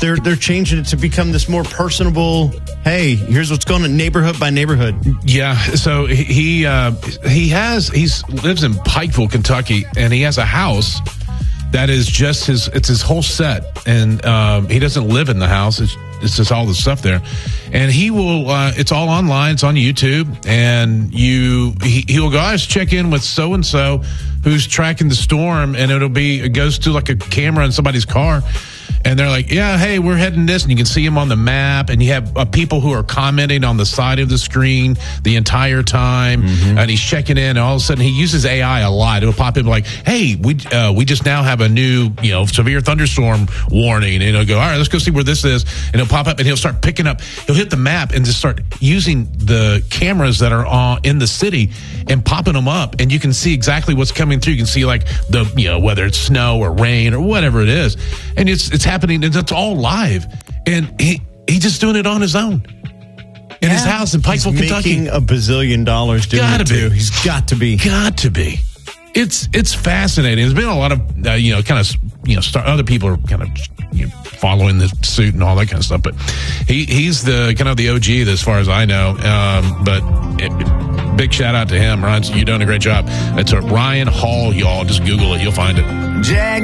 they're changing it to become this more personable. Hey, here's what's going on, neighborhood by neighborhood. Yeah, so he lives in Pikeville, Kentucky, and he has a house that is just his whole set, and he doesn't live in the house. It's just all the stuff there, and he will. It's all online. It's on YouTube, and he will go, I just check in with so and so who's tracking the storm, and it goes to like a camera in somebody's car. And they're like, yeah, hey, we're heading this. And you can see him on the map. And you have people who are commenting on the side of the screen the entire time. Mm-hmm. And he's checking in. And all of a sudden, he uses AI a lot. It'll pop in like, hey, we just now have a new, severe thunderstorm warning. And he'll go, all right, let's go see where this is. And it'll pop up and he'll start picking up. He'll hit the map and just start using the cameras that are in the city and popping them up. And you can see exactly what's coming through. You can see like whether it's snow or rain or whatever it is. And it's happening, and it's all live. And he's just doing it on his own in his house in Pikeville, Kentucky. Making $1 billion doing it too. He's got to be. Got to be. It's fascinating. There's been a lot of other people are kind of following the suit and all that kind of stuff. But he's the kind of the OG as far as I know. Big shout out to him, Ryan. You're doing a great job. It's Ryan Hall, y'all. Just Google it. You'll find it.